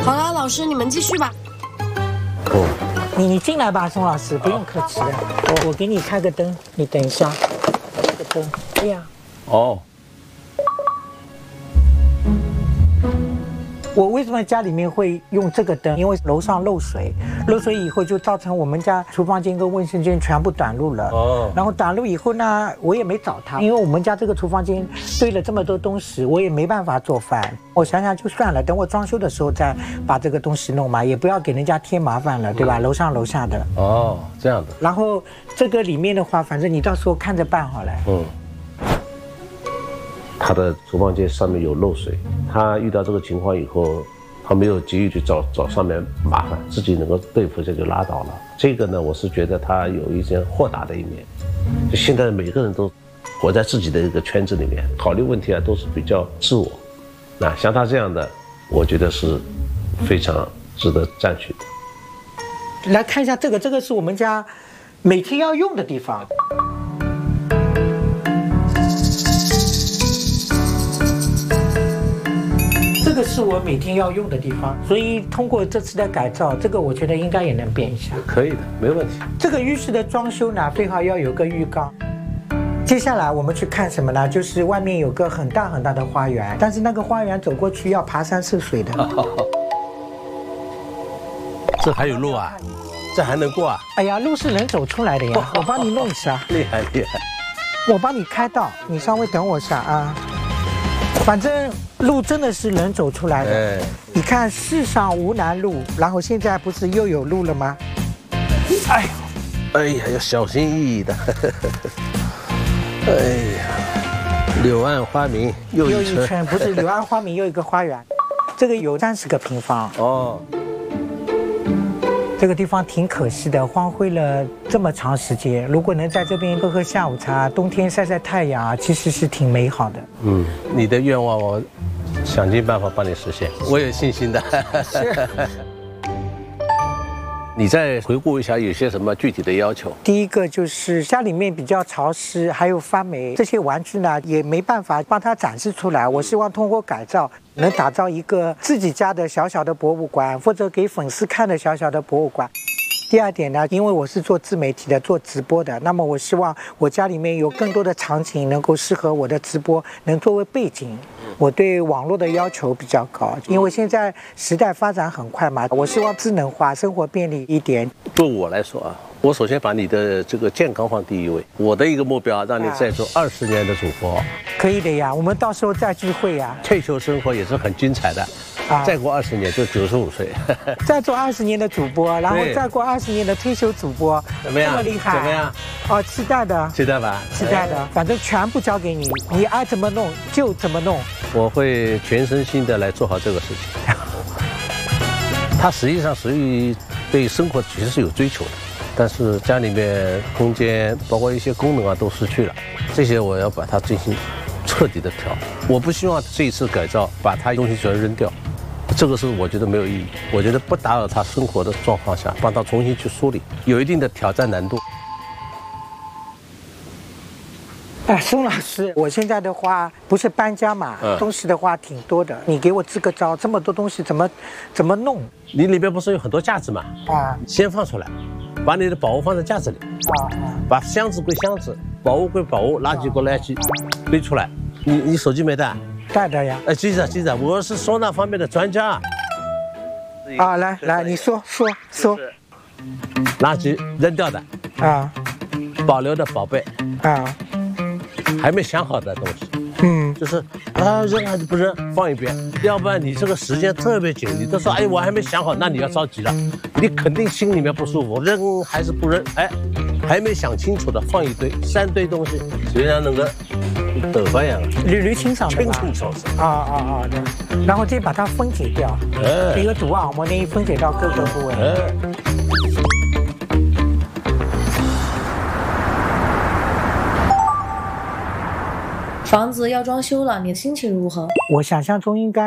好了，老师你们继续吧。 哦， 你进来吧，宋老师，不用客气了。我给你开个灯，你等一下。开个灯，对呀。 哦。 我为什么家里面会用这个灯？因为楼上漏水，漏水以后就造成我们家厨房间跟卫生间全部短路了。哦。然后短路以后呢，我也没找他，因为我们家这个厨房间堆了这么多东西，我也没办法做饭。我想想就算了，等我装修的时候再把这个东西弄嘛，也不要给人家添麻烦了，对吧？楼上楼下的。 哦，这样的。 然后这个里面的话，反正你到时候看着办好了。嗯。 他的厨房间上面有漏水，他遇到这个情况以后，他没有急于去找上面麻烦，自己能够对付这就拉倒了。这个呢，我是觉得他有一些豁达的一面。就现在每个人都活在自己的一个圈子里面，考虑问题啊都是比较自我。那像他这样的，我觉得是非常值得赞许的。 来看一下这个是我们家每天要用的地方。这个是我每天要用的地方，所以通过这次的改造，这个我觉得应该也能变一下。 可以的，没问题。这个浴室的装修呢，最好要有个浴缸。接下来我们去看什么呢？就是外面有个很大很大的花园，但是那个花园走过去要爬山涉水的。 这还有路啊？这还能过啊？ 哎呀，路是能走出来的呀，我帮你弄一下。 厉害厉害。 我帮你开道，你稍微等我一下啊。反正路真的是能走出来的。哎，你看世上无难路，然后现在不是又有路了吗？ 哎呦，哎呀，要小心翼翼的。哎呀，柳暗花明又一村， 不是柳暗花明又一个花园。这个有30个平方。哦。这个地方挺可惜的，荒废了这么长时间。如果能在这边喝下午茶，冬天晒晒太阳，其实是挺美好的。 嗯，你的愿望我想尽办法帮你实现，我有信心的。是。你再回顾一下有些什么具体的要求？ 第一个就是家里面比较潮湿，还有发霉，这些玩具呢也没办法帮它展示出来。我希望通过改造，能打造一个自己家的小小的博物馆，或者给粉丝看的小小的博物馆。第二点呢，因为我是做自媒体的，做直播的，那么我希望我家里面有更多的场景能够适合我的直播，能作为背景。我对网络的要求比较高，因为现在时代发展很快嘛，我希望智能化，生活便利一点。 对我来说啊，我首先把你的这个健康放第一位。我的一个目标，让你再做20年的主播。 可以的呀，我们到时候再聚会呀。 退休生活也是很精彩的。再过20年就95岁， 再做20年的主播，然后再过20年的退休主播， 怎么样？ 这么厉害？ 怎么样？ 哦，期待的， 期待吧， 期待的，反正全部交给你，你爱怎么弄就怎么弄。 我会全身心的来做好这个事情。它实际上属于对生活其实是有追求的，但是家里面空间包括一些功能啊都失去了，这些我要把它进行彻底的调。我不希望这一次改造把它东西全扔掉。这个是我觉得没有意义，我觉得不打扰他生活的状况下，帮他重新去梳理，有一定的挑战难度。 哎，宋老师，我现在的话不是搬家嘛，东西的话挺多的，你给我支个招，这么多东西怎么弄？ 你里面不是有很多架子嘛？啊，先放出来，把你的宝物放在架子里，把箱子归箱子，宝物归宝物，垃圾归垃圾，归出来。你手机没带？ 带的呀。 记着，我是收纳方面的专家。 啊，来，你说。 垃圾扔掉的啊，保留的宝贝啊，还没想好的东西，就是扔还是不扔，放一边。要不然你这个时间特别紧，你都说我还没想好，那你要着急了，你肯定心里面不舒服，扔还是不扔？还没想清楚的放一堆，3堆东西，虽然能够抖发样， 捋清爽的吧？ 清爽对。然后再把它分解掉，一个主网膜呢分解到各个部位。 房子要装修了，你的心情如何？ 我想象中应该